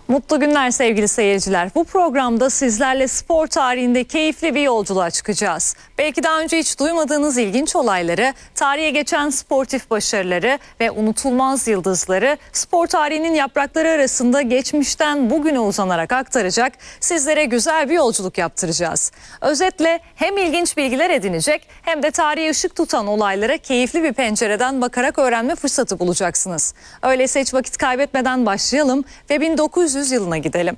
Mutlu günler sevgili seyirciler. Bu programda sizlerle spor tarihinde keyifli bir yolculuğa çıkacağız. Belki daha önce hiç duymadığınız ilginç olayları, tarihe geçen sportif başarıları ve unutulmaz yıldızları spor tarihinin yaprakları arasında geçmişten bugüne uzanarak aktaracak, sizlere güzel bir yolculuk yaptıracağız. Özetle hem ilginç bilgiler edinecek hem de tarihe ışık tutan olaylara keyifli bir pencereden bakarak öğrenme fırsatı bulacaksınız. Öyleyse hiç vakit kaybetmeden başlayalım ve 1900 yılına gidelim.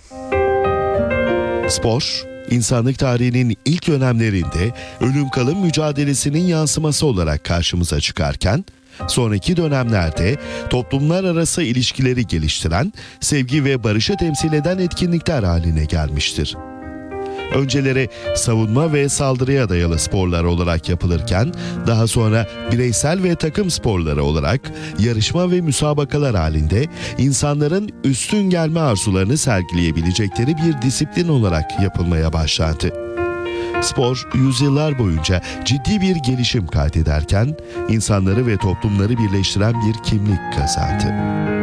Spor, insanlık tarihinin ilk dönemlerinde ölüm kalım mücadelesinin yansıması olarak karşımıza çıkarken, sonraki dönemlerde toplumlar arası ilişkileri geliştiren, sevgi ve barışı temsil eden etkinlikler haline gelmiştir. Önceleri savunma ve saldırıya dayalı sporlar olarak yapılırken, daha sonra bireysel ve takım sporları olarak yarışma ve müsabakalar halinde insanların üstün gelme arzularını sergileyebilecekleri bir disiplin olarak yapılmaya başlandı. Spor, yüzyıllar boyunca ciddi bir gelişim kaydederken, insanları ve toplumları birleştiren bir kimlik kazandı.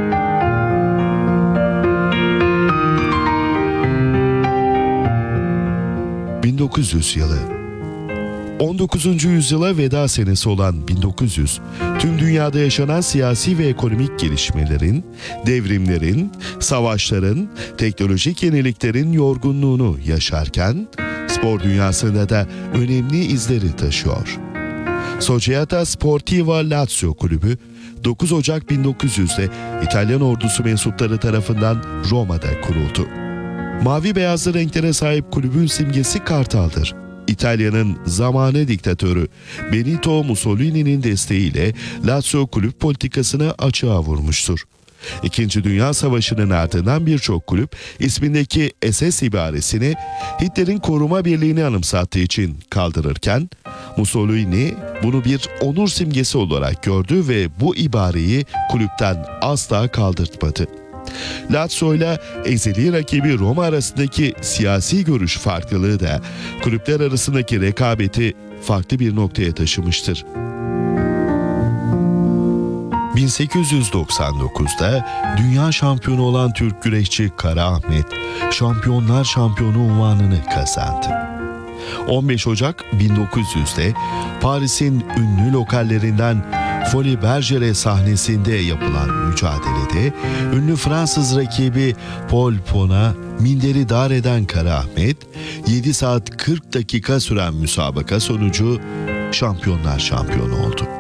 1900 yılı. 19. yüzyıla veda senesi olan 1900, tüm dünyada yaşanan siyasi ve ekonomik gelişmelerin, devrimlerin, savaşların, teknolojik yeniliklerin yorgunluğunu yaşarken, spor dünyasında da önemli izleri taşıyor. Società Sportiva Lazio Kulübü, 9 Ocak 1900'de İtalyan ordusu mensupları tarafından Roma'da kuruldu. Mavi beyazlı renklere sahip kulübün simgesi kartaldır. İtalya'nın zamane diktatörü Benito Mussolini'nin desteğiyle Lazio kulüp politikasını açığa vurmuştur. İkinci Dünya Savaşı'nın ardından birçok kulüp ismindeki SS ibaresini Hitler'in koruma birliğini anımsattığı için kaldırırken, Mussolini bunu bir onur simgesi olarak gördü ve bu ibareyi kulüpten asla kaldırtmadı. Lazio ile ezeli rakibi Roma arasındaki siyasi görüş farklılığı da kulüpler arasındaki rekabeti farklı bir noktaya taşımıştır. 1899'da dünya şampiyonu olan Türk güreşçi Kara Ahmet, Şampiyonlar Şampiyonu unvanını kazandı. 15 Ocak 1900'de Paris'in ünlü lokallerinden Folies Bergère sahnesinde yapılan mücadelede ünlü Fransız rakibi Paul Pon'a minderi dar eden Kara Ahmet, 7 saat 40 dakika süren müsabaka sonucu Şampiyonlar Şampiyonu oldu.